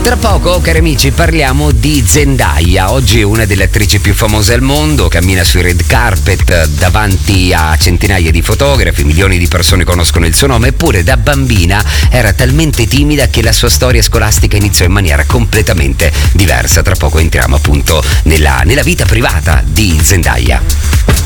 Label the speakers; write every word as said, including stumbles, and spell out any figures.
Speaker 1: Tra poco, cari amici, parliamo di Zendaya. Oggi è una delle attrici più famose al mondo, cammina sui red carpet davanti a centinaia di fotografi, milioni di persone conoscono il suo nome, eppure da bambina era talmente timida che la sua storia scolastica iniziò in maniera completamente diversa. Tra poco entriamo appunto nella, nella vita privata di Zendaya.